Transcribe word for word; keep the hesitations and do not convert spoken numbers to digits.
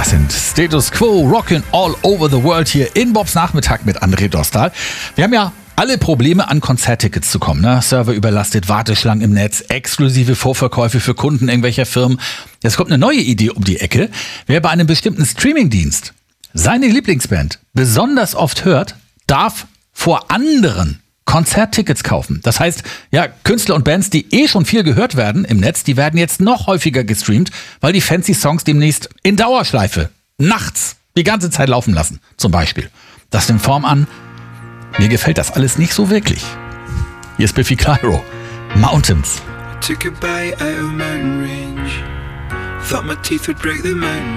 Das sind Status Quo, Rockin' All Over the World hier in Bobs Nachmittag mit André Dostal. Wir haben ja alle Probleme, an Konzerttickets zu kommen. Ne? Server überlastet, Warteschlangen im Netz, exklusive Vorverkäufe für Kunden irgendwelcher Firmen. Jetzt kommt eine neue Idee um die Ecke. Wer bei einem bestimmten Streamingdienst seine Lieblingsband besonders oft hört, darf vor anderen Konzerttickets kaufen. Das heißt, ja, Künstler und Bands, die eh schon viel gehört werden im Netz, die werden jetzt noch häufiger gestreamt, weil die fancy Songs demnächst in Dauerschleife nachts die ganze Zeit laufen lassen, zum Beispiel. Das nimmt Form an. Mir gefällt das alles nicht so wirklich. Hier ist Biffy Clyro, Mountains. Took a bite out of mountain range. Thought my teeth would break the mountain